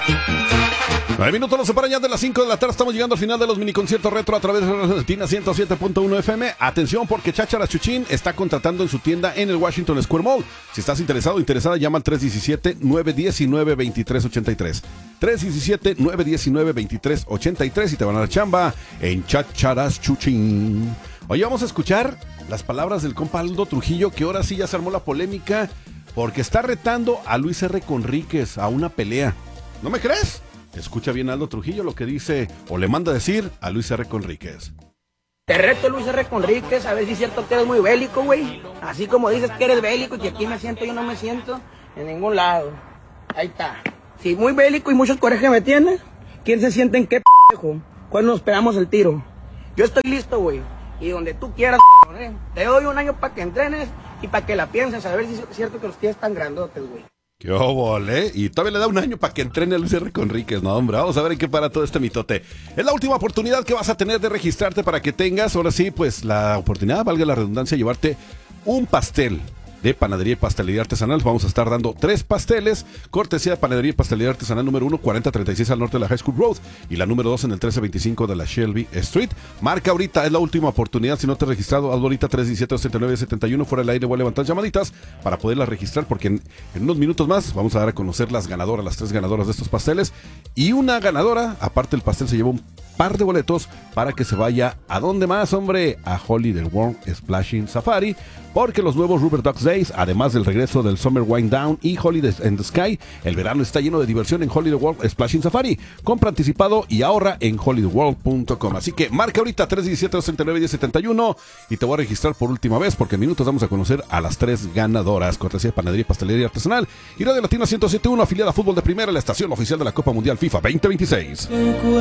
9 minutos nos separan ya de las 5 de la tarde. Estamos llegando al final de los miniconciertos retro a través de Argentina 107.1 FM. Atención, porque Cháchara Chuchín está contratando en su tienda en el Washington Square Mall. Si estás interesado o interesada, llama al 317-919-2383. 317-919-2383 y te van a dar chamba en Chácharas Chuchín. Hoy vamos a escuchar las palabras del compa Aldo Trujillo, que ahora sí ya se armó la polémica porque está retando a Luis R. Conríquez a una pelea. ¿No me crees? Escucha bien Aldo Trujillo lo que dice o le manda decir a Luis R. Conríquez. Te reto, Luis R. Conríquez, a ver si es cierto que eres muy bélico, güey. Así como dices que eres bélico y que aquí me siento, yo no me siento en ningún lado. Ahí está. Si muy bélico y muchos coraje me tienes, ¿quién se siente en qué p***? ¿Cuándo nos pegamos el tiro? Yo estoy listo, güey. Y donde tú quieras, ¿eh? Te doy un año para que entrenes y para que la pienses, a ver si es cierto que los tienes tan grandotes, güey. ¡Qué óvole! Y todavía le da un año para que entrene a Luis R. Conríquez. No, hombre, vamos a ver en qué para todo este mitote. Es la última oportunidad que vas a tener de registrarte para que tengas, ahora sí, pues la oportunidad, valga la redundancia, llevarte un pastel de Panadería y Pastelería Artesanal. Vamos a estar dando 3 pasteles, cortesía de Panadería y Pastelería Artesanal número 1, 4036 al norte de la High School Road, y la número 2 en el 1325 de la Shelby Street. Marca ahorita, es la última oportunidad. Si no te has registrado, hazlo ahorita, 317-6971, fuera del aire. Voy a levantar llamaditas para poderlas registrar, porque en unos minutos más vamos a dar a conocer las ganadoras, las 3 ganadoras de estos pasteles, y una ganadora, aparte del pastel, se lleva un par de boletos para que se vaya a dónde más, hombre, a Holiday World Splashing Safari, porque los nuevos Rubber Ducks Days, además del regreso del Summer Wind Down y Holidays in the Sky, el verano está lleno de diversión en Holiday World Splashing Safari. Compra anticipado y ahorra en holidayworld.com. Así que marca ahorita 317-269-1071 y te voy a registrar por última vez, porque en minutos vamos a conocer a las 3 ganadoras, cortesía de Panadería y Pastelería Artesanal y Radio Latina 107.1, afiliada a Fútbol de Primera, la estación oficial de la Copa Mundial FIFA 2026.